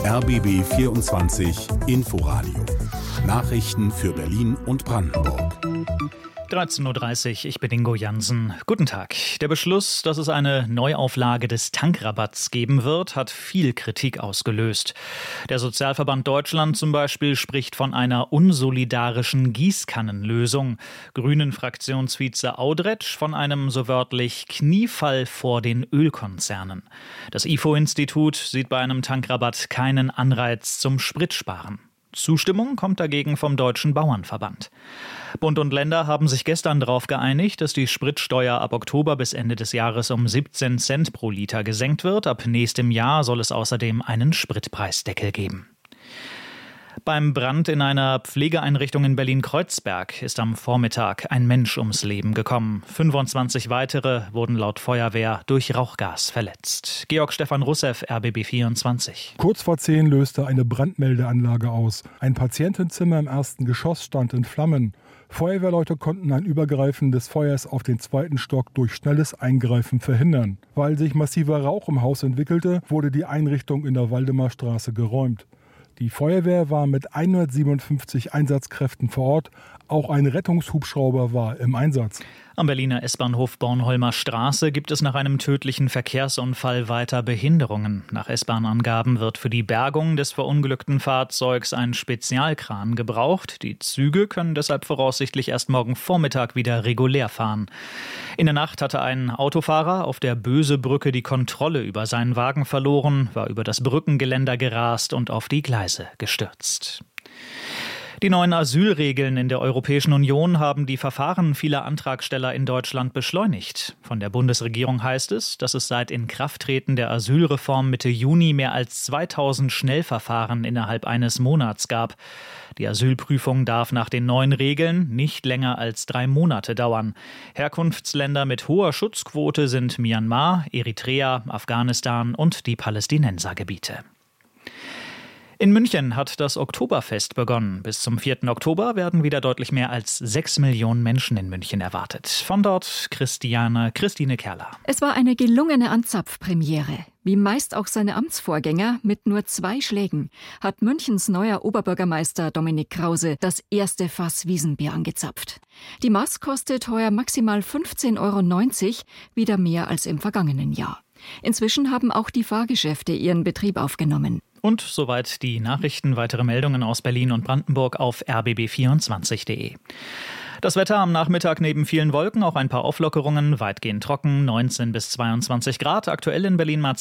RBB 24 Inforadio. Nachrichten für Berlin und Brandenburg. 13.30 Uhr, ich bin Ingo Jansen. Guten Tag. Der Beschluss, dass es eine Neuauflage des Tankrabatts geben wird, hat viel Kritik ausgelöst. Der Sozialverband Deutschland zum Beispiel spricht von einer unsolidarischen Gießkannenlösung. Grünen-Fraktionsvize Audretsch von einem so wörtlich Kniefall vor den Ölkonzernen. Das IFO-Institut sieht bei einem Tankrabatt keinen Anreiz zum Spritsparen. Zustimmung kommt dagegen vom Deutschen Bauernverband. Bund und Länder haben sich gestern darauf geeinigt, dass die Spritsteuer ab Oktober bis Ende des Jahres um 17 Cent pro Liter gesenkt wird. Ab nächstem Jahr soll es außerdem einen Spritpreisdeckel geben. Beim Brand in einer Pflegeeinrichtung in Berlin-Kreuzberg ist am Vormittag ein Mensch ums Leben gekommen. 25 weitere wurden laut Feuerwehr durch Rauchgas verletzt. Georg-Stefan Russev, RBB 24. Kurz vor 10 löste eine Brandmeldeanlage aus. Ein Patientenzimmer im ersten Geschoss stand in Flammen. Feuerwehrleute konnten ein Übergreifen des Feuers auf den zweiten Stock durch schnelles Eingreifen verhindern. Weil sich massiver Rauch im Haus entwickelte, wurde die Einrichtung in der Waldemarstraße geräumt. Die Feuerwehr war mit 157 Einsatzkräften vor Ort. Auch ein Rettungshubschrauber war im Einsatz. Am Berliner S-Bahnhof Bornholmer Straße gibt es nach einem tödlichen Verkehrsunfall weiter Behinderungen. Nach S-Bahn-Angaben wird für die Bergung des verunglückten Fahrzeugs ein Spezialkran gebraucht. Die Züge können deshalb voraussichtlich erst morgen Vormittag wieder regulär fahren. In der Nacht hatte ein Autofahrer auf der Bösebrücke die Kontrolle über seinen Wagen verloren, war über das Brückengeländer gerast und auf die Gleise gestürzt. Die neuen Asylregeln in der Europäischen Union haben die Verfahren vieler Antragsteller in Deutschland beschleunigt. Von der Bundesregierung heißt es, dass es seit Inkrafttreten der Asylreform Mitte Juni mehr als 2000 Schnellverfahren innerhalb eines Monats gab. Die Asylprüfung darf nach den neuen Regeln nicht länger als 3 Monate dauern. Herkunftsländer mit hoher Schutzquote sind Myanmar, Eritrea, Afghanistan und die Palästinensergebiete. In München hat das Oktoberfest begonnen. Bis zum 4. Oktober werden wieder deutlich mehr als 6 Millionen Menschen in München erwartet. Von dort Christine Kerler. Es war eine gelungene Anzapfpremiere. Wie meist auch seine Amtsvorgänger mit nur 2 Schlägen hat Münchens neuer Oberbürgermeister Dominik Krause das erste Fass Wiesenbier angezapft. Die Maß kostet heuer maximal 15,90 €, wieder mehr als im vergangenen Jahr. Inzwischen haben auch die Fahrgeschäfte ihren Betrieb aufgenommen. Und soweit die Nachrichten. Weitere Meldungen aus Berlin und Brandenburg auf rbb24.de. Das Wetter am Nachmittag neben vielen Wolken auch ein paar Auflockerungen, weitgehend trocken, 19 bis 22 Grad. Aktuell in Berlin